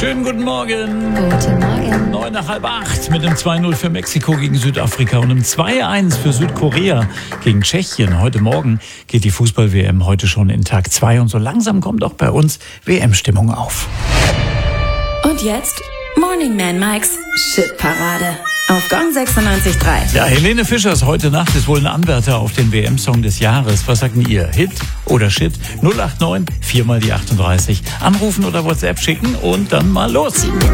Schönen guten Morgen. Guten Morgen. 7:45 mit einem 2:0 für Mexiko gegen Südafrika und einem 2:1 für Südkorea gegen Tschechien. Heute Morgen geht die Fußball-WM heute schon in Tag 2 und so langsam kommt auch bei uns WM-Stimmung auf. Und jetzt Morning Man Mikes Shit-Parade auf Gong 96.3. Ja, Helene Fischers heute Nacht ist wohl ein Anwärter auf den WM-Song des Jahres. Was sagt denn ihr? Hit oder Shit? 089 4 mal die 38. Anrufen oder WhatsApp schicken und dann mal los.